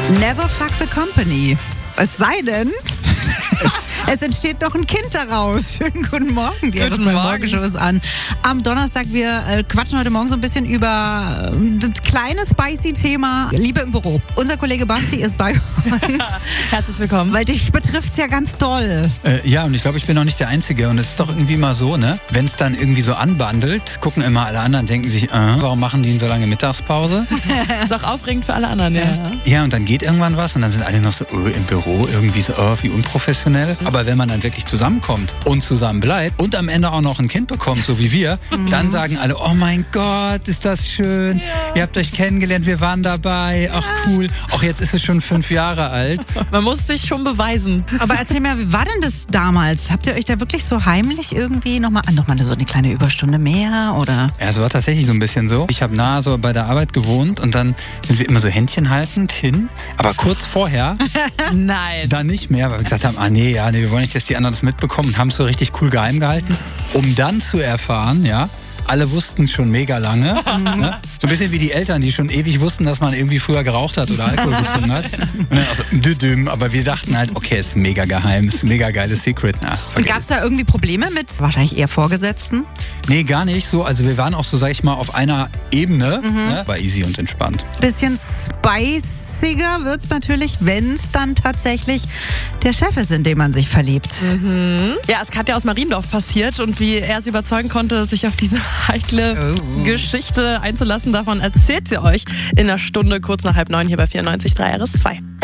Never fuck the company. Es sei denn, es entsteht noch ein Kind daraus. Schönen guten Morgen, die Morgenshow ist an. Am Donnerstag, wir quatschen heute Morgen so ein bisschen über das kleine spicy Thema Liebe im Büro. Unser Kollege Basti ist bei uns. Herzlich willkommen. Weil dich betrifft es ja ganz doll. Ja, und ich glaube, ich bin noch nicht der Einzige. Und es ist doch irgendwie immer so, ne? Wenn es dann irgendwie so anbandelt, gucken immer alle anderen, denken sich, warum machen die denn so lange Mittagspause? Ist auch aufregend für alle anderen, ja. Ja, und dann geht irgendwann was und dann sind alle noch so im Büro irgendwie so, wie unprofessionell. Aber wenn man dann wirklich zusammenkommt und zusammen bleibt und am Ende auch noch ein Kind bekommt, so wie wir, dann sagen alle, oh mein Gott, ist das schön. Ja. Ihr habt euch kennengelernt, wir waren dabei. Ach cool. Ach, jetzt ist es schon 5 Jahre alt. Man muss sich schon beweisen. Aber erzähl mir, wie war denn das damals? Habt ihr euch da wirklich so heimlich irgendwie nochmal so eine kleine Überstunde mehr, oder? Ja, es war tatsächlich so ein bisschen so. Ich habe nahe so bei der Arbeit gewohnt und dann sind wir immer so händchenhaltend hin. Aber kurz vorher, Nein. dann nicht mehr, weil wir gesagt haben, nee, wir wollen nicht, dass die anderen das mitbekommen und haben es so richtig cool geheim gehalten, um dann zu erfahren, ja, alle wussten schon mega lange. Ne? So ein bisschen wie die Eltern, die schon ewig wussten, dass man irgendwie früher geraucht hat oder Alkohol getrunken hat. Und dann also, aber wir dachten halt, okay, ist mega geheim, ist ein mega geiles Secret. Und gab es da irgendwie Probleme mit wahrscheinlich eher Vorgesetzten? Nee, gar nicht so. Also wir waren auch so, sag ich mal, auf einer Ebene. Ne? War easy und entspannt. Bisschen spiciger wird es natürlich, wenn es dann tatsächlich der Chef ist, in den man sich verliebt. Ja, es hat ja aus Mariendorf passiert und wie er sie überzeugen konnte, sich auf diese heikle Geschichte einzulassen, davon erzählt sie euch in einer Stunde kurz nach 8:30 hier bei 94.3 RS2.